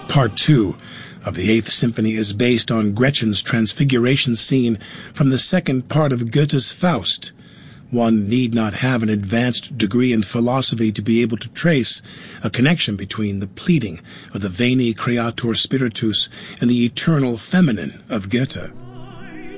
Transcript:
Part 2 of the Eighth Symphony is based on Gretchen's transfiguration scene from the second part of Goethe's Faust. One need not have an advanced degree in philosophy to be able to trace a connection between the pleading of the Veni Creator Spiritus and the eternal feminine of Goethe.